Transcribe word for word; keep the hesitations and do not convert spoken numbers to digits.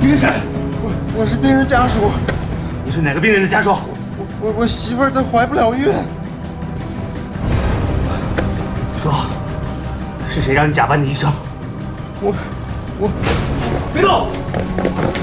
你是谁？ 我我是病人家属。 你是哪个病人的家属？ 我我我媳妇儿她怀不了孕。 说，是谁让你假扮的医生？ 我我别动！